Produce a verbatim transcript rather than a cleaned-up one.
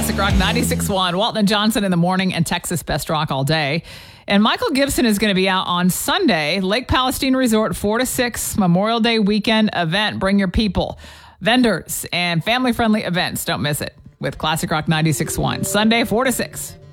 Classic Rock ninety-six point one. Walton and Johnson in the morning and Texas Best Rock all day. And Michael Gibson is going to be out on Sunday. Lake Palestine Resort, four to six, Memorial Day weekend event. Bring your people, vendors, and family-friendly events. Don't miss it with Classic Rock ninety-six point one. Sunday, four to six.